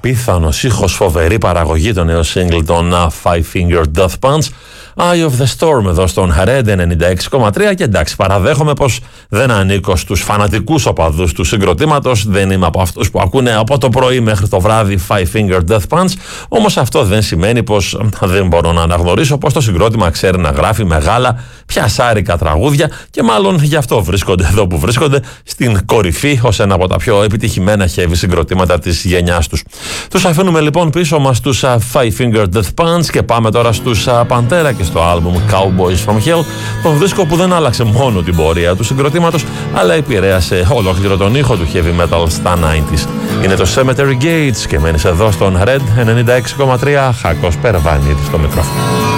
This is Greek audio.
απίθανος ήχος, φοβερή παραγωγή, το νέο single των Five Finger Death Punch, Eye of the Storm εδώ στον Red 96,3. Και εντάξει, παραδέχομαι πως δεν ανήκω στους φανατικούς οπαδούς του συγκροτήματος, δεν είμαι από αυτούς που ακούνε από το πρωί μέχρι το βράδυ Five Finger Death Punch, όμως αυτό δεν σημαίνει πως δεν μπορώ να αναγνωρίσω πως το συγκρότημα ξέρει να γράφει μεγάλα πιασάρικα τραγούδια και μάλλον γι' αυτό βρίσκονται εδώ που βρίσκονται, στην κορυφή ως ένα από τα πιο επιτυχημένα heavy συγκροτήματα της γενιάς τους. Τους αφήνουμε λοιπόν πίσω μας τους Five Finger Death Punch και πάμε τώρα στους Pantera και στο άλμπουμ Cowboys from Hell, τον δίσκο που δεν άλλαξε μόνο την πορεία του συγκροτήματος, αλλά επηρέασε ολόκληρο τον ήχο του heavy metal στα 90s. Είναι το Cemetery Gates και μένεις εδώ στον Red 96,3. Χάκος Περβάνιτ στο μικρόφωνο.